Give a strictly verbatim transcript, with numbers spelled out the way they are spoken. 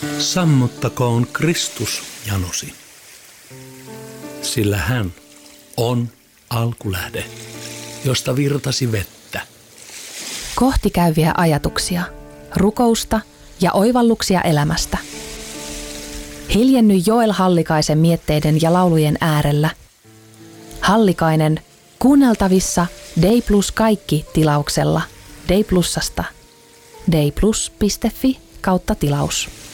Sammuttakoon Kristus janosi, sillä hän on alkulähde, josta virtasi vettä. Kohti käyviä ajatuksia, rukousta ja oivalluksia elämästä. Hiljenny Joel Hallikaisen mietteiden ja laulujen äärellä. Hallikainen kuunneltavissa Day Plus kaikki tilauksella Day Plusasta. dayplus piste fi kautta tilaus.